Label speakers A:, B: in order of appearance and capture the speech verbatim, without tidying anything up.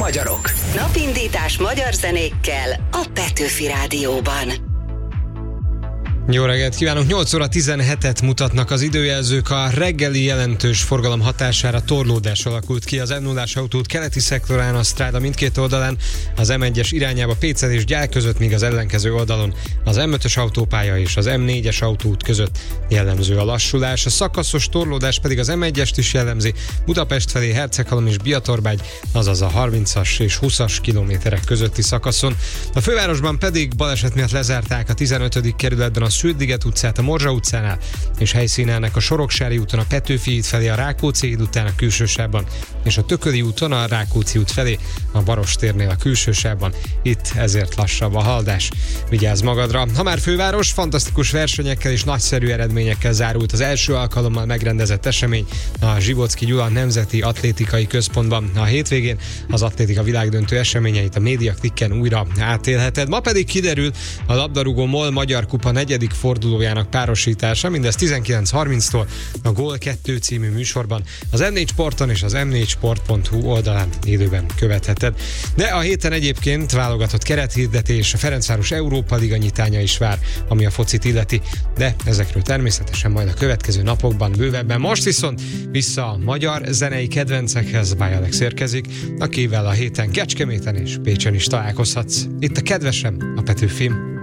A: magyarok.
B: Napindítás magyar zenékkel a Petőfi Rádióban.
C: Jó reggelt kívánok! nyolc óra tizenhetet mutatnak az időjelzők. A reggeli jelentős forgalom hatására torlódás alakult ki az M nullás autóút keleti szektorán, a stráda mindkét oldalán, az M egyes irányába Pécel és Gyál között, míg az ellenkező oldalon az M ötös autópálya és az M négyes autóút között jellemző a lassulás. A szakaszos torlódás pedig az M egyest is jellemzi, Budapest felé Herceghalom és Biatorbágy, azaz a harmincas és húszas kilométerek közötti szakaszon. A fővárosban pedig baleset miatt lezárták a tizenötödik kerületben a Sződ-liget utcát a Morzsa utcánál, és helyszínelnek a Soroksári úton a Petőfi híd felé a Rákóczi híd után a külsősávban, és a Tököli úton a Rákóczi út felé a Barostérnél a külsősávban. Itt ezért lassabb a haladás. Vigyázz magadra! Ha már főváros, fantasztikus versenyekkel és nagyszerű eredményekkel zárult az első alkalommal megrendezett esemény a Zsivocki Gyula Nemzeti Atlétikai Központban. A hétvégén az atlétika világdöntő eseményeit a Média Klikken újra átélheted. Ma pedig kiderül a labdarúgó MOL Magyar Kupa negyedik fordulójának párosítása, mindez tizenkilenc harminctól a Gól kettő című műsorban az M négy Sporton és az m négy sport pont hu oldalán élőben követheted. De a héten egyébként válogatott kerethirdetés, a Ferencváros Európa Liga nyitánya is vár, ami a focit illeti, de ezekről természetesen majd a következő napokban bővebben. Most viszont vissza a magyar zenei kedvencekhez. Báj Alex érkezik, akivel a héten Kecskeméten és Pécsen is találkozhatsz. Itt a kedvesem, a Petőfim.